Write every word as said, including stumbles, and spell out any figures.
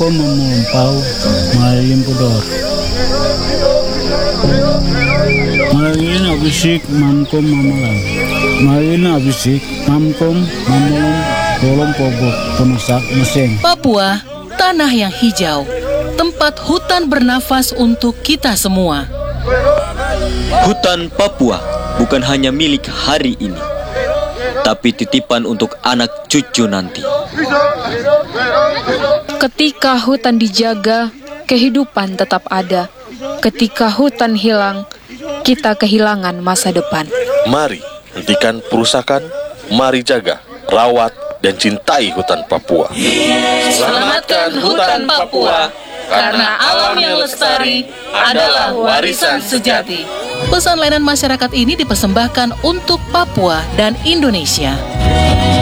mamko memumpau malim pudor. Malin abisik mamko mamalang. Malin abisik mamko mamulung kolom pogok penusak mesin. Papua, tanah yang hijau, tempat hutan bernafas untuk kita semua. Hutan Papua bukan hanya milik hari ini, tapi titipan untuk anak cucu nanti. Ketika hutan dijaga, kehidupan tetap ada. Ketika hutan hilang, kita kehilangan masa depan. Mari hentikan perusakan, mari jaga, rawat, dan cintai hutan Papua. Selamatkan hutan Papua, karena alam yang lestari adalah warisan sejati. Pesan layanan masyarakat ini dipersembahkan untuk Papua dan Indonesia.